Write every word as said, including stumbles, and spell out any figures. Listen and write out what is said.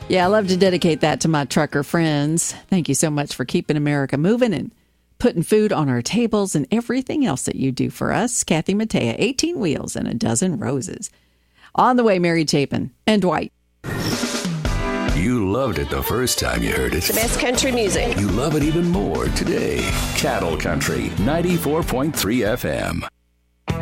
Yeah, I love to dedicate that to my trucker friends. Thank you so much for keeping America moving and putting food on our tables and everything else that you do for us. Kathy Mattea, eighteen wheels and a dozen roses. On the way, Mary Chapin and Dwight. You loved it the first time you heard it. The best country music. You love it even more today. Cattle Country, ninety-four point three F M.